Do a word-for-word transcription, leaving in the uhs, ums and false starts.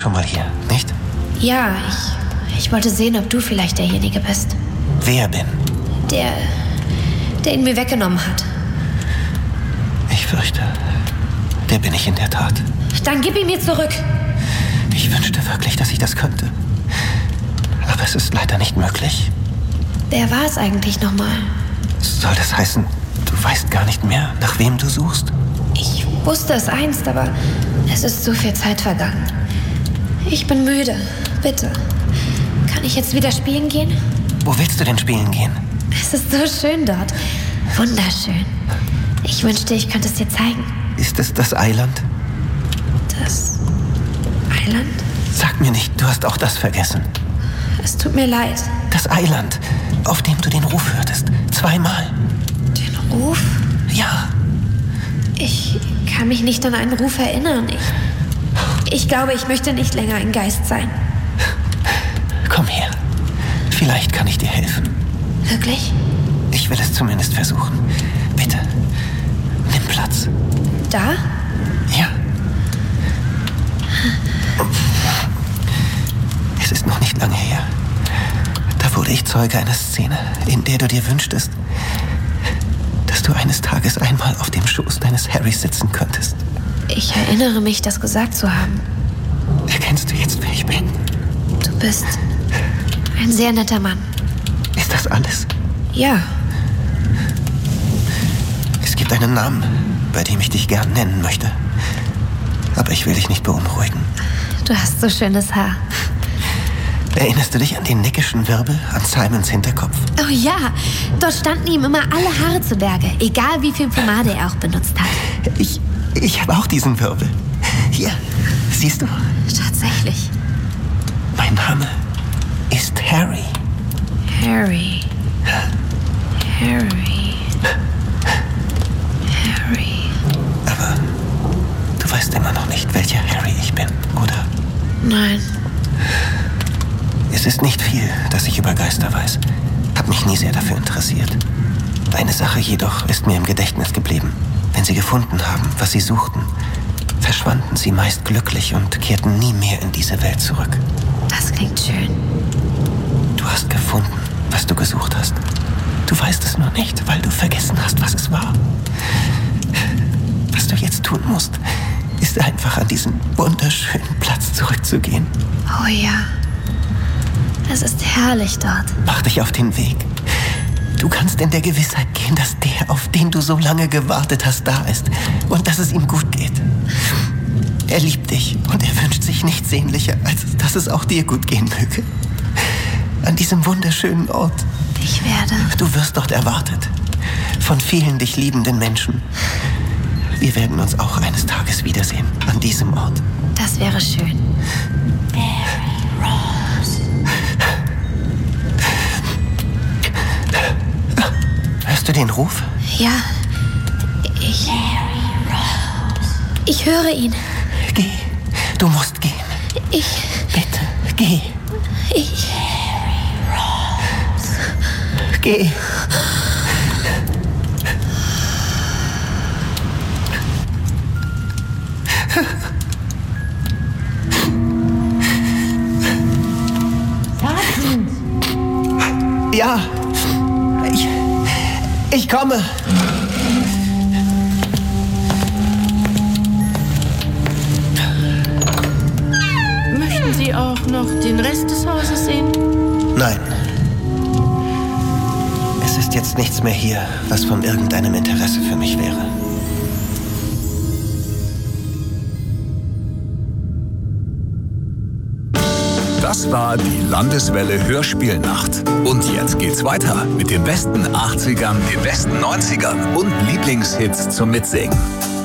schon mal hier, nicht? Ja, ich, ich wollte sehen, ob du vielleicht derjenige bist. Wer bin? Der, der ihn mir weggenommen hat. Ich fürchte, der bin ich in der Tat. Dann gib ihn mir zurück. Ich wünschte wirklich, dass ich das könnte. Aber es ist leider nicht möglich. Wer war es eigentlich nochmal? Soll das heißen, du weißt gar nicht mehr, nach wem du suchst? Ich wusste es einst, aber es ist so viel Zeit vergangen. Ich bin müde. Bitte. Kann ich jetzt wieder spielen gehen? Wo willst du denn spielen gehen? Es ist so schön dort. Wunderschön. Ich wünschte, ich könnte es dir zeigen. Ist es das Eiland? Das Eiland? Sag mir nicht, du hast auch das vergessen. Es tut mir leid. Das Eiland, auf dem du den Ruf hörtest. Zweimal. Den Ruf? Ja. Ich kann mich nicht an einen Ruf erinnern. Ich, ich glaube, ich möchte nicht länger ein Geist sein. Komm her. Vielleicht kann ich dir helfen. Wirklich? Ich will es zumindest versuchen. Bitte, nimm Platz. Da? Ja. Es ist noch nicht lange her. Da wurde ich Zeuge einer Szene, in der du dir wünschtest, dass du eines Tages einmal auf dem Schoß deines Harry sitzen könntest. Ich erinnere mich, das gesagt zu haben. Erkennst du jetzt, wer ich bin? Du bist ein sehr netter Mann. Ist das alles? Ja. Es gibt einen Namen, bei dem ich dich gern nennen möchte. Aber ich will dich nicht beunruhigen. Du hast so schönes Haar. Erinnerst du dich an den neckischen Wirbel an Simons Hinterkopf? Oh ja, dort standen ihm immer alle Haare zu Berge, egal wie viel Pomade er auch benutzt hat. Ich, ich habe auch diesen Wirbel. Hier, siehst du? Tatsächlich. Mein Name ist Harry. Harry. Harry. Harry. Aber du weißt immer noch nicht, welcher Harry ich bin, oder? Nein. Es ist nicht viel, das ich über Geister weiß. Hab mich nie sehr dafür interessiert. Eine Sache jedoch ist mir im Gedächtnis geblieben. Wenn sie gefunden haben, was sie suchten, verschwanden sie meist glücklich und kehrten nie mehr in diese Welt zurück. Das klingt schön. Du hast gefunden, was du gesucht hast. Du weißt es nur nicht, weil du vergessen hast, was es war. Was du jetzt tun musst, ist einfach an diesen wunderschönen Platz zurückzugehen. Oh ja. Es ist herrlich dort. Mach dich auf den Weg. Du kannst in der Gewissheit gehen, dass der, auf den du so lange gewartet hast, da ist und dass es ihm gut geht. Er liebt dich und er wünscht sich nichts sehnlicher, als dass es auch dir gut gehen möge. An diesem wunderschönen Ort. Ich werde... Du wirst dort erwartet. Von vielen dich liebenden Menschen. Wir werden uns auch eines Tages wiedersehen. An diesem Ort. Das wäre schön. Hörst du den Ruf? Ja. Ich... Ich höre ihn. Geh. Du musst gehen. Ich... Bitte, geh. Ich... Geh. Ja, ich, ich komme. Möchten Sie auch noch den Rest des Hauses sehen? Nein. Es ist jetzt nichts mehr hier, was von irgendeinem Interesse für mich wäre. Das war die Landeswelle Hörspielnacht. Und jetzt geht's weiter mit den besten achtzigern, den besten neunzigern und Lieblingshits zum Mitsingen.